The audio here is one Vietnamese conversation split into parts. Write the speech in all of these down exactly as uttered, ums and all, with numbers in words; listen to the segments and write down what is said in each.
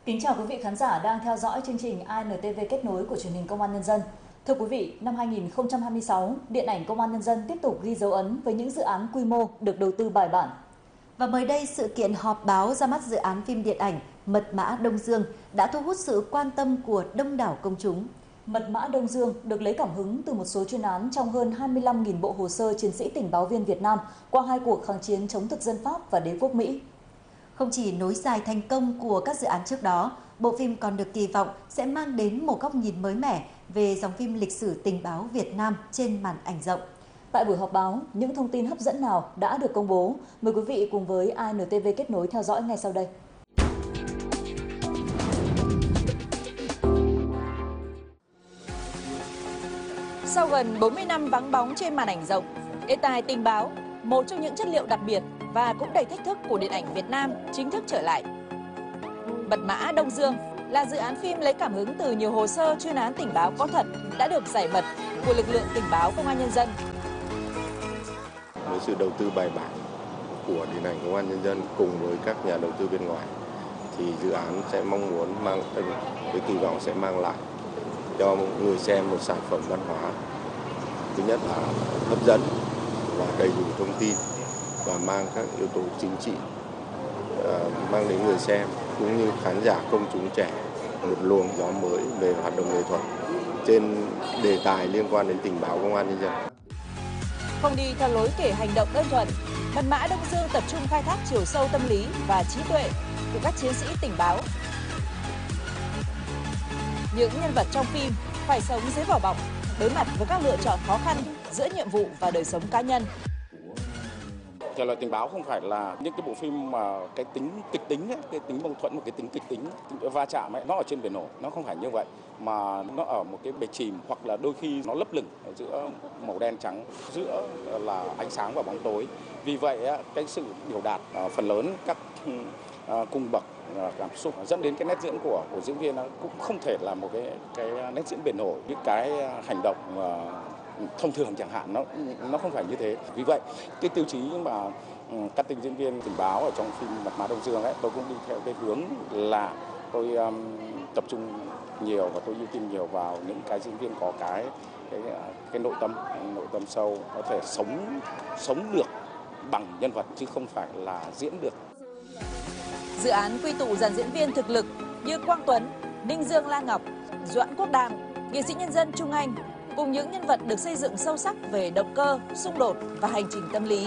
Kính chào quý vị khán giả đang theo dõi chương trình i en tê vê kết nối của truyền hình Công an Nhân dân. Thưa quý vị, năm hai nghìn không trăm hai mươi sáu, Điện ảnh Công an Nhân dân tiếp tục ghi dấu ấn với những dự án quy mô được đầu tư bài bản. Và mới đây, sự kiện họp báo ra mắt dự án phim điện ảnh Mật mã Đông Dương đã thu hút sự quan tâm của đông đảo công chúng. Mật mã Đông Dương được lấy cảm hứng từ một số chuyên án trong hơn hai mươi lăm nghìn bộ hồ sơ chiến sĩ tình báo viên Việt Nam qua hai cuộc kháng chiến chống thực dân Pháp và đế quốc Mỹ. Không chỉ nối dài thành công của các dự án trước đó, bộ phim còn được kỳ vọng sẽ mang đến một góc nhìn mới mẻ về dòng phim lịch sử tình báo Việt Nam trên màn ảnh rộng. Tại buổi họp báo, những thông tin hấp dẫn nào đã được công bố? Mời quý vị cùng với i en tê vê kết nối theo dõi ngay sau đây. Sau gần bốn mươi năm vắng bóng trên màn ảnh rộng, đề tài tình báo, một trong những chất liệu đặc biệt và cũng đầy thách thức của điện ảnh Việt Nam chính thức trở lại. Mật mã Đông Dương là dự án phim lấy cảm hứng từ nhiều hồ sơ chuyên án tình báo có thật đã được giải mật của lực lượng tình báo Công an Nhân dân. Với sự đầu tư bài bản của điện ảnh Công an Nhân dân cùng với các nhà đầu tư bên ngoài thì dự án sẽ mong muốn mang với kỳ vọng sẽ mang lại cho người xem một sản phẩm văn hóa thứ nhất là hấp dẫn và đầy đủ thông tin và mang các yếu tố chính trị uh, mang đến người xem cũng như khán giả công chúng trẻ một luồng gió mới về hoạt động nghệ thuật trên đề tài liên quan đến tình báo Công an Nhân dân. Không đi theo lối kể hành động đơn thuần, Mật mã Đông Dương tập trung khai thác chiều sâu tâm lý và trí tuệ của các chiến sĩ tình báo. Những nhân vật trong phim phải sống dưới vỏ bọc, đối mặt với các lựa chọn khó khăn giữa nhiệm vụ và đời sống cá nhân. Thể loại tình báo không phải là những cái bộ phim mà cái tính kịch tính ấy, cái tính mâu thuẫn, một cái tính kịch tính, tính va chạm ấy, nó ở trên bề nổi, nó không phải như vậy mà nó ở một cái bề chìm hoặc là đôi khi nó lấp lửng ở giữa màu đen trắng, giữa là ánh sáng và bóng tối. Vì vậy cái sự biểu đạt phần lớn các cung bậc cảm xúc dẫn đến cái nét diễn của của diễn viên nó cũng không thể là một cái cái nét diễn bề nổi, những cái hành động thông thường chẳng hạn, nó nó không phải như thế. Vì vậy cái tiêu chí mà các tình diễn viên tình báo ở trong phim Mật mã Đông Dương ấy, tôi cũng đi theo cái hướng là tôi um, tập trung nhiều và tôi ưu tiên nhiều vào những cái diễn viên có cái cái cái nội tâm nội tâm sâu, có thể sống sống được bằng nhân vật chứ không phải là diễn được. Dự án quy tụ dàn diễn viên thực lực như Quang Tuấn, Ninh Dương La Ngọc, Doãn Quốc Đàm, nghệ sĩ nhân dân Trung Anh cùng những nhân vật được xây dựng sâu sắc về động cơ, xung đột và hành trình tâm lý.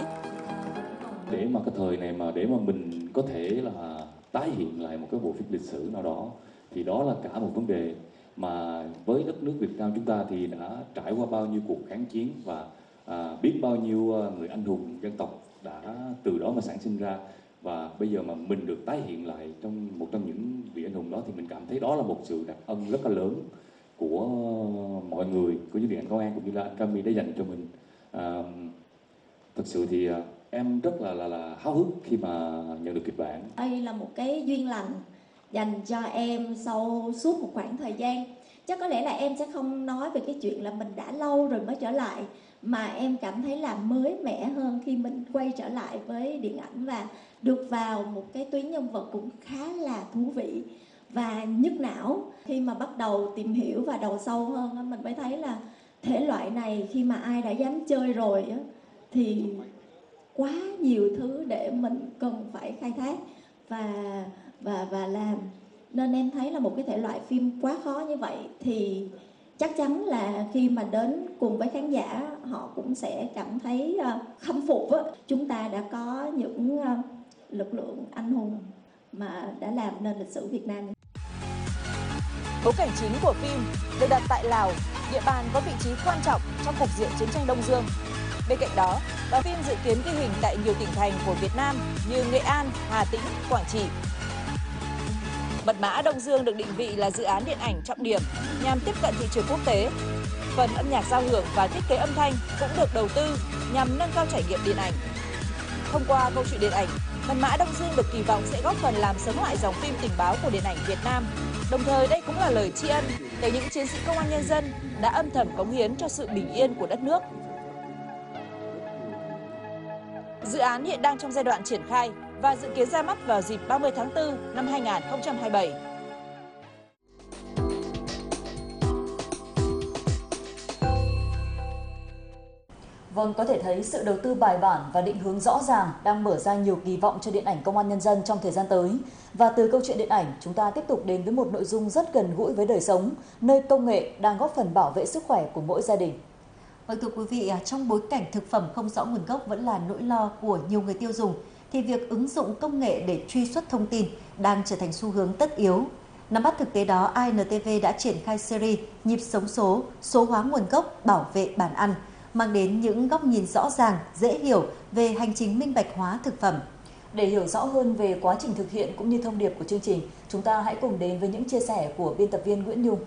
Để mà cái thời này mà để mà mình có thể là tái hiện lại một cái bộ phim lịch sử nào đó thì đó là cả một vấn đề mà với đất nước Việt Nam chúng ta thì đã trải qua bao nhiêu cuộc kháng chiến và à, biết bao nhiêu người anh hùng dân tộc đã từ đó mà sản sinh ra, và bây giờ mà mình được tái hiện lại trong một trong những vị anh hùng đó thì mình cảm thấy đó là một sự đặc ân rất là lớn của mọi người, của những điện ảnh công an cũng như là anh Cami đã dành cho mình. À, thực sự thì em rất là là là háo hức khi mà nhận được kịch bản. Đây là một cái duyên lành dành cho em sau suốt một khoảng thời gian. Chắc có lẽ là em sẽ không nói về cái chuyện là mình đã lâu rồi mới trở lại, mà em cảm thấy là mới mẻ hơn khi mình quay trở lại với điện ảnh và được vào một cái tuyến nhân vật cũng khá là thú vị và nhức não. Khi mà bắt đầu tìm hiểu và đầu sâu hơn, mình mới thấy là thể loại này khi mà ai đã dám chơi rồi thì quá nhiều thứ để mình cần phải khai thác và và và làm. Nên em thấy là một cái thể loại phim quá khó như vậy thì chắc chắn là khi mà đến cùng với khán giả, họ cũng sẽ cảm thấy khâm phục. Chúng ta đã có những lực lượng anh hùng mà đã làm nên lịch sử Việt Nam. Bối cảnh chính của phim được đặt tại Lào, địa bàn có vị trí quan trọng trong cục diện chiến tranh Đông Dương. Bên cạnh đó, đoàn phim dự kiến ghi hình tại nhiều tỉnh thành của Việt Nam như Nghệ An, Hà Tĩnh, Quảng Trị. Mật mã Đông Dương được định vị là dự án điện ảnh trọng điểm nhằm tiếp cận thị trường quốc tế. Phần âm nhạc giao hưởng và thiết kế âm thanh cũng được đầu tư nhằm nâng cao trải nghiệm điện ảnh. Thông qua câu chuyện điện ảnh, Mật mã Đông Dương được kỳ vọng sẽ góp phần làm sống lại dòng phim tình báo của điện ảnh Việt Nam. Đồng thời đây cũng là lời tri ân tới những chiến sĩ công an nhân dân đã âm thầm cống hiến cho sự bình yên của đất nước. Dự án hiện đang trong giai đoạn triển khai và dự kiến ra mắt vào dịp ba mươi tháng tư năm hai nghìn không trăm hai mươi bảy. Vâng, có thể thấy sự đầu tư bài bản và định hướng rõ ràng đang mở ra nhiều kỳ vọng cho điện ảnh Công an Nhân dân trong thời gian tới. Và từ câu chuyện điện ảnh, chúng ta tiếp tục đến với một nội dung rất gần gũi với đời sống, nơi công nghệ đang góp phần bảo vệ sức khỏe của mỗi gia đình. Vâng, thưa quý vị, trong bối cảnh thực phẩm không rõ nguồn gốc vẫn là nỗi lo của nhiều người tiêu dùng, thì việc ứng dụng công nghệ để truy xuất thông tin đang trở thành xu hướng tất yếu. Nắm bắt thực tế đó, i en tê vê đã triển khai series Nhịp sống số, số hóa nguồn gốc, bảo vệ bản ăn, mang đến những góc nhìn rõ ràng, dễ hiểu về hành trình minh bạch hóa thực phẩm. Để hiểu rõ hơn về quá trình thực hiện cũng như thông điệp của chương trình, chúng ta hãy cùng đến với những chia sẻ của biên tập viên Nguyễn Nhung.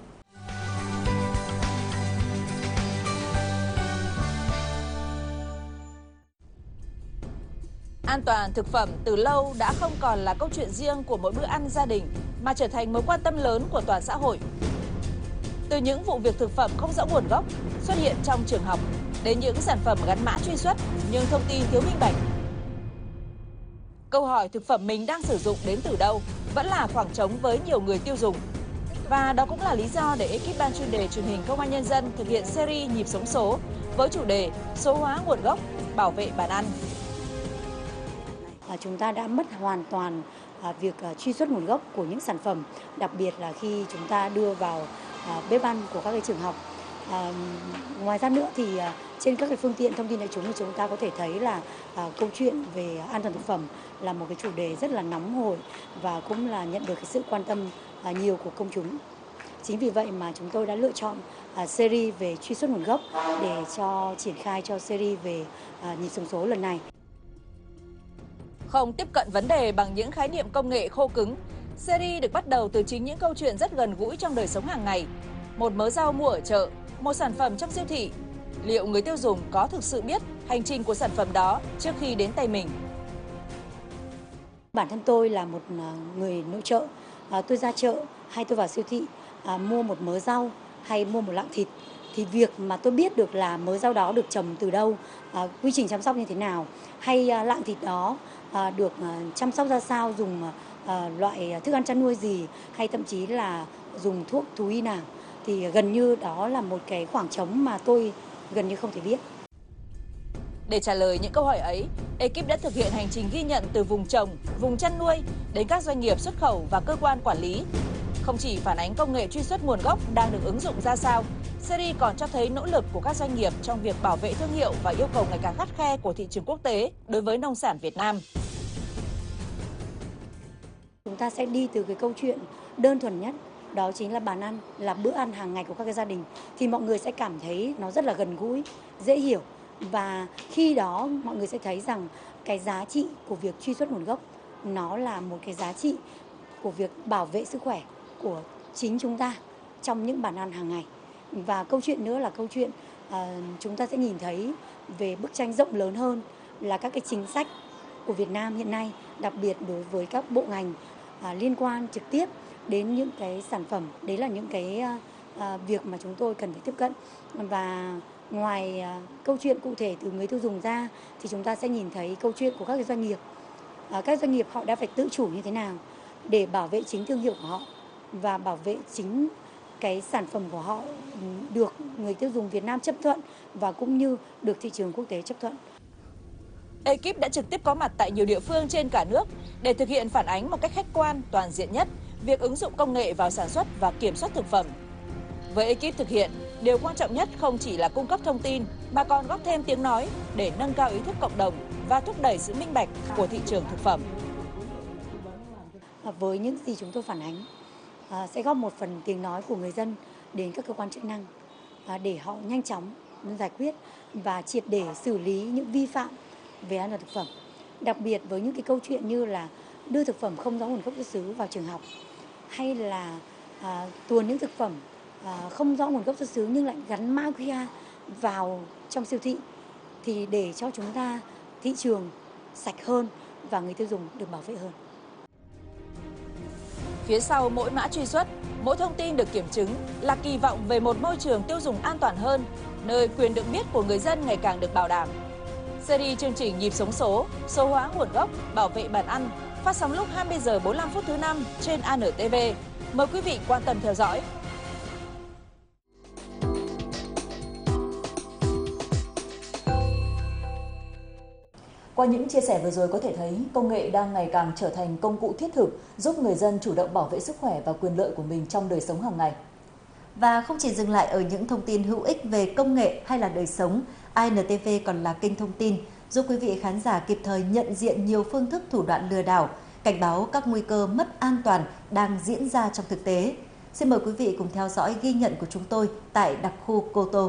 An toàn thực phẩm từ lâu đã không còn là câu chuyện riêng của mỗi bữa ăn gia đình, mà trở thành mối quan tâm lớn của toàn xã hội. Từ những vụ việc thực phẩm không rõ nguồn gốc xuất hiện trong trường học, đến những sản phẩm gắn mã truy xuất nhưng thông tin thiếu minh bạch. Câu hỏi thực phẩm mình đang sử dụng đến từ đâu vẫn là khoảng trống với nhiều người tiêu dùng. Và đó cũng là lý do để ekip ban chuyên đề truyền hình Công an Nhân dân thực hiện series Nhịp sống số với chủ đề số hóa nguồn gốc, bảo vệ bản ăn. Chúng ta đã mất hoàn toàn việc truy xuất nguồn gốc của những sản phẩm, đặc biệt là khi chúng ta đưa vào bếp ăn của các cái trường học. À, ngoài ra nữa thì trên các cái phương tiện thông tin đại chúng thì chúng ta có thể thấy là à, câu chuyện về an toàn thực phẩm là một cái chủ đề rất là nóng hổi và cũng là nhận được cái sự quan tâm à, nhiều của công chúng. Chính vì vậy mà chúng tôi đã lựa chọn à, series về truy xuất nguồn gốc để cho triển khai cho series về à, Nhịp sống số lần này. Không tiếp cận vấn đề bằng những khái niệm công nghệ khô cứng, series được bắt đầu từ chính những câu chuyện rất gần gũi trong đời sống hàng ngày. Một mớ rau mua ở chợ, một sản phẩm trong siêu thị. Liệu người tiêu dùng có thực sự biết hành trình của sản phẩm đó trước khi đến tay mình? Bản thân tôi là một người nội trợ, à, tôi ra chợ hay tôi vào siêu thị à, mua một mớ rau hay mua một lạng thịt, thì việc mà tôi biết được là mớ rau đó được trồng từ đâu, à, quy trình chăm sóc như thế nào, hay à, lạng thịt đó à, được à, chăm sóc ra sao, dùng à, loại thức ăn chăn nuôi gì, hay thậm chí là dùng thuốc thú y nào, thì gần như đó là một cái khoảng trống mà tôi gần như không thể biết. Để trả lời những câu hỏi ấy, ekip đã thực hiện hành trình ghi nhận từ vùng trồng, vùng chăn nuôi đến các doanh nghiệp xuất khẩu và cơ quan quản lý. Không chỉ phản ánh công nghệ truy xuất nguồn gốc đang được ứng dụng ra sao, series còn cho thấy nỗ lực của các doanh nghiệp trong việc bảo vệ thương hiệu và yêu cầu ngày càng khắt khe của thị trường quốc tế đối với nông sản Việt Nam. Chúng ta sẽ đi từ cái câu chuyện đơn thuần nhất, đó chính là bàn ăn, là bữa ăn hàng ngày của các cái gia đình, thì mọi người sẽ cảm thấy nó rất là gần gũi, dễ hiểu. Và khi đó mọi người sẽ thấy rằng cái giá trị của việc truy xuất nguồn gốc nó là một cái giá trị của việc bảo vệ sức khỏe của chính chúng ta trong những bàn ăn hàng ngày. Và câu chuyện nữa là câu chuyện à, chúng ta sẽ nhìn thấy về bức tranh rộng lớn hơn là các cái chính sách của Việt Nam hiện nay, đặc biệt đối với các bộ ngành à, liên quan trực tiếp đến những cái sản phẩm. Đấy là những cái à, việc mà chúng tôi cần phải tiếp cận. Và ngoài à, câu chuyện cụ thể từ người tiêu dùng ra thì chúng ta sẽ nhìn thấy câu chuyện của các cái doanh nghiệp. À, các doanh nghiệp họ đã phải tự chủ như thế nào để bảo vệ chính thương hiệu của họ và bảo vệ chính cái sản phẩm của họ được người tiêu dùng Việt Nam chấp thuận và cũng như được thị trường quốc tế chấp thuận. Ekip đã trực tiếp có mặt tại nhiều địa phương trên cả nước để thực hiện phản ánh một cách khách quan, toàn diện nhất việc ứng dụng công nghệ vào sản xuất và kiểm soát thực phẩm. Với ekip thực hiện, điều quan trọng nhất không chỉ là cung cấp thông tin mà còn góp thêm tiếng nói để nâng cao ý thức cộng đồng và thúc đẩy sự minh bạch của thị trường thực phẩm. Với những gì chúng tôi phản ánh, à, sẽ góp một phần tiếng nói của người dân đến các cơ quan chức năng à, để họ nhanh chóng giải quyết và triệt để xử lý những vi phạm về an toàn thực phẩm. Đặc biệt với những cái câu chuyện như là đưa thực phẩm không rõ nguồn gốc xuất xứ vào trường học, hay là à, tuồn những thực phẩm à, không rõ nguồn gốc xuất xứ nhưng lại gắn mã quy rờ vào trong siêu thị, thì để cho chúng ta thị trường sạch hơn và người tiêu dùng được bảo vệ hơn. Phía sau mỗi mã truy xuất, mỗi thông tin được kiểm chứng là kỳ vọng về một môi trường tiêu dùng an toàn hơn, nơi quyền được biết của người dân ngày càng được bảo đảm. Series chương trình Nhịp sống số, số hóa nguồn gốc, bảo vệ bản ăn phát sóng lúc hai mươi giờ bốn mươi lăm phút thứ năm trên i en tê vê. Mời quý vị quan tâm theo dõi. Qua những chia sẻ vừa rồi có thể thấy công nghệ đang ngày càng trở thành công cụ thiết thực giúp người dân chủ động bảo vệ sức khỏe và quyền lợi của mình trong đời sống hàng ngày. Và không chỉ dừng lại ở những thông tin hữu ích về công nghệ hay là đời sống, i en tê vê còn là kênh thông tin giúp quý vị khán giả kịp thời nhận diện nhiều phương thức thủ đoạn lừa đảo, cảnh báo các nguy cơ mất an toàn đang diễn ra trong thực tế. Xin mời quý vị cùng theo dõi ghi nhận của chúng tôi tại đặc khu Cô Tô.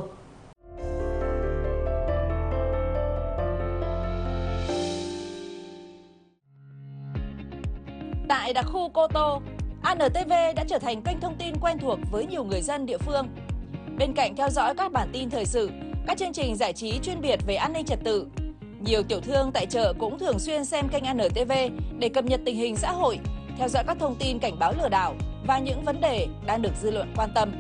Tại đặc khu Cô Tô, i en tê vê đã trở thành kênh thông tin quen thuộc với nhiều người dân địa phương. Bên cạnh theo dõi các bản tin thời sự, các chương trình giải trí chuyên biệt về an ninh trật tự, nhiều tiểu thương tại chợ cũng thường xuyên xem kênh i en tê vê để cập nhật tình hình xã hội, theo dõi các thông tin cảnh báo lừa đảo và những vấn đề đang được dư luận quan tâm.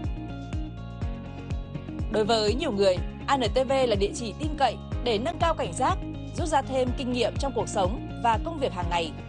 Đối với nhiều người, i en tê vê là địa chỉ tin cậy để nâng cao cảnh giác, rút ra thêm kinh nghiệm trong cuộc sống và công việc hàng ngày.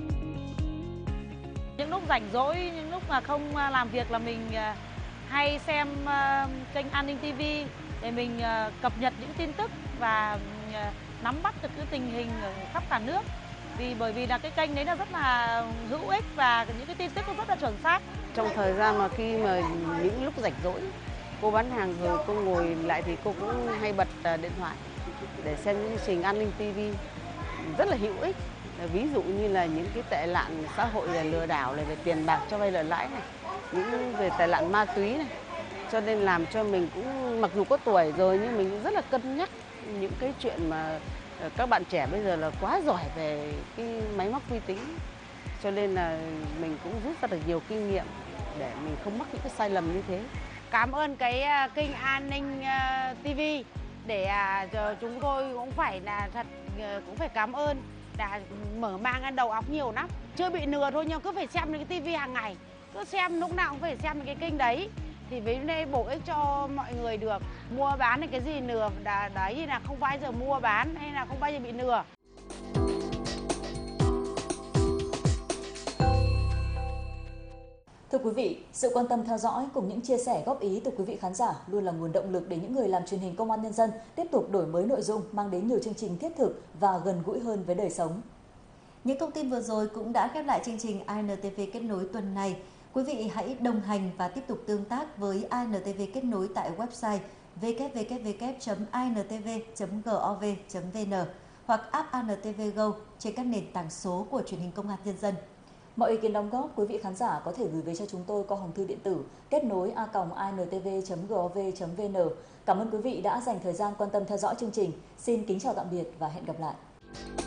Những lúc rảnh rỗi, những lúc mà không làm việc là mình hay xem kênh An ninh ti vi để mình cập nhật những tin tức và nắm bắt được cái tình hình ở khắp cả nước. Vì bởi vì là cái kênh đấy là rất là hữu ích và những cái tin tức cũng rất là chuẩn xác. Trong thời gian mà khi mà những lúc rảnh rỗi, cô bán hàng rồi cô ngồi lại thì cô cũng hay bật điện thoại để xem những chương trình An ninh ti vi rất là hữu ích. Ví dụ như là những cái tệ nạn xã hội là lừa đảo này, về tiền bạc cho vay nợ lãi này, những về tệ nạn ma túy này. Cho nên làm cho mình cũng, mặc dù có tuổi rồi nhưng mình cũng rất là cân nhắc những cái chuyện mà các bạn trẻ bây giờ là quá giỏi về cái máy móc vi tính. Cho nên là mình cũng rút ra được nhiều kinh nghiệm để mình không mắc những cái sai lầm như thế. Cảm ơn cái kênh An ninh ti vi để chúng tôi cũng phải là thật cũng phải cảm ơn đã mở mang đầu óc nhiều lắm. Chưa bị lừa thôi nhưng cứ phải xem những cái tivi hàng ngày, cứ xem lúc nào cũng phải xem những cái kênh đấy thì với đây bổ ích cho mọi người được. Mua bán thì cái gì lừa đấy thì là không bao giờ mua bán hay là không bao giờ bị lừa. Thưa quý vị, sự quan tâm theo dõi cùng những chia sẻ góp ý từ quý vị khán giả luôn là nguồn động lực để những người làm truyền hình Công an Nhân dân tiếp tục đổi mới nội dung, mang đến nhiều chương trình thiết thực và gần gũi hơn với đời sống. Những thông tin vừa rồi cũng đã khép lại chương trình i en tê vê Kết nối tuần này. Quý vị hãy đồng hành và tiếp tục tương tác với i en tê vê Kết nối tại website w w w chấm i n t v chấm gov chấm v n hoặc app i en tê vê Go trên các nền tảng số của truyền hình Công an Nhân dân. Mọi ý kiến đóng góp quý vị khán giả có thể gửi về cho chúng tôi qua hòm thư điện tử kết nối a còng i n t v chấm gov chấm v n. Cảm ơn quý vị đã dành thời gian quan tâm theo dõi chương trình. Xin kính chào tạm biệt và hẹn gặp lại.